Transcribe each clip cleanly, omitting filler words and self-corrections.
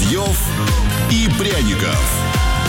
Соловьев и Пряников.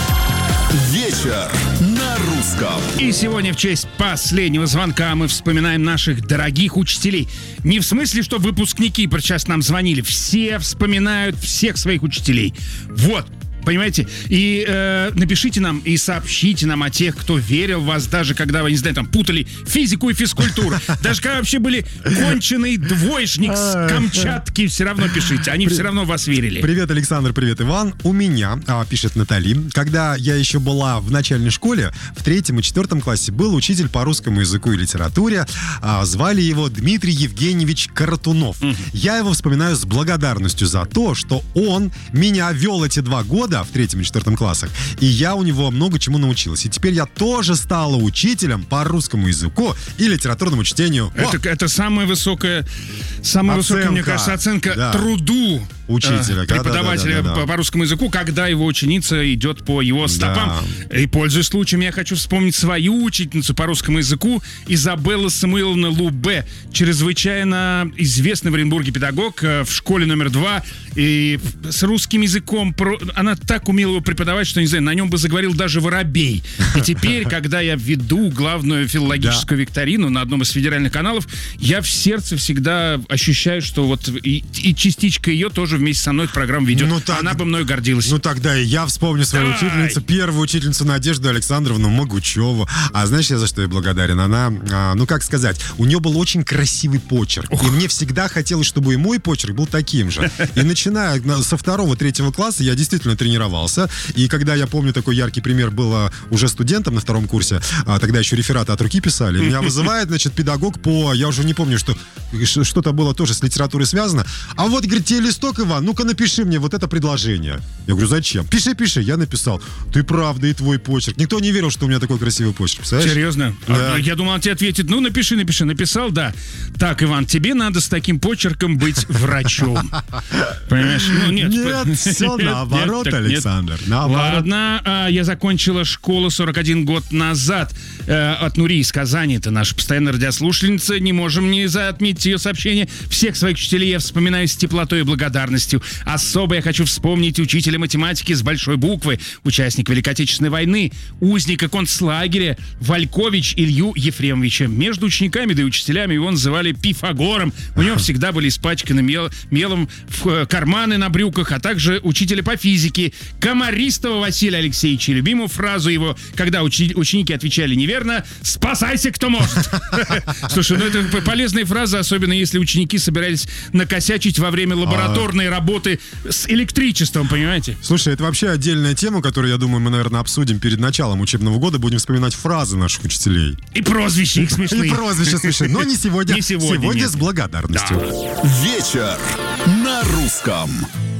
Вечер на русском. И сегодня в честь последнего звонка мы вспоминаем наших дорогих учителей. Не в смысле, что выпускники сейчас нам звонили. Все вспоминают всех своих учителей. Вот. Понимаете? И напишите нам и сообщите нам о тех, кто верил в вас, даже когда вы, не знаю, там, путали физику и физкультуру. Даже когда вообще были конченый двоечник с Камчатки, все равно пишите. Они все равно в вас верили. Привет, Александр, привет, Иван. У меня, пишет Натали, когда я еще была в начальной школе, в 3 и 4 классе, был учитель по русскому языку и литературе. Звали его Дмитрий Евгеньевич Каратунов. Я его вспоминаю с благодарностью за то, что он меня вел эти 2 года в 3 и 4 классах, и я у него много чему научилась. И теперь я тоже стала учителем по русскому языку и литературному чтению. Это самая высокая, мне кажется, оценка труду учителя, преподавателя по русскому языку, когда его ученица идет по его стопам. Да. И, пользуясь случаем, я хочу вспомнить свою учительницу по русскому языку, Изабелла Самуиловна Лубе, чрезвычайно известный в Оренбурге педагог в школе номер 2, и с русским языком она так умела его преподавать, что, не знаю, на нем бы заговорил даже воробей. И теперь, когда я веду главную филологическую викторину на одном из федеральных каналов, я в сердце всегда ощущаю, что вот и частичка ее тоже вместе со мной эту программу ведет. Она бы мною гордилась. Ну тогда и я вспомню свою учительницу, первую учительницу Надежду Александровну Могучеву. А знаешь, я за что ей благодарен? Она, как сказать, у нее был очень красивый почерк. И мне всегда хотелось, чтобы и мой почерк был таким же. И начиная со 2-3 класса я действительно тренировался. И когда, я помню, такой яркий пример, было уже студентом на 2 курсе, тогда еще рефераты от руки писали. Меня вызывает, значит, педагог я уже не помню, что-то было тоже с литературой связано. А вот, говорит, тебе листок, Иван, ну-ка напиши мне вот это предложение. Я говорю, зачем? Пиши. Я написал. Ты правда, и твой почерк. Никто не верил, что у меня такой красивый почерк. Серьезно? Да. Я думал, он тебе ответит, напиши. Написал, да. Так, Иван, тебе надо с таким почерком быть врачом. Понимаешь? Нет, все наоборот, Александр. Наоборот. Ладно, я закончила школу 41 год назад от Нури из Казани. Это наша постоянная радиослушательница. Не можем не отметить ее сообщение. Всех своих учителей я вспоминаю с теплотой и благодарностью. Особо я хочу вспомнить учителя математики с большой буквы, участника Великой Отечественной войны, узника концлагеря Валькович Илью Ефремовича. Между учениками, да и учителями его называли Пифагором. У него всегда были испачканы мелом в карманы на брюках, а также учителя по физике Комаристова Василия Алексеевича. Любимую фразу его, когда ученики отвечали неверно: «Спасайся, кто может!» Слушай, это полезная фраза, особенно если ученики собирались накосячить во время лабораторной работы с электричеством, понимаете? Слушай, это вообще отдельная тема, которую, я думаю, мы, наверное, обсудим перед началом учебного года. Будем вспоминать фразы наших учителей. И прозвища их смешные. И прозвища смешные. Но не сегодня. Не сегодня Сегодня с благодарностью. Вечер на русском.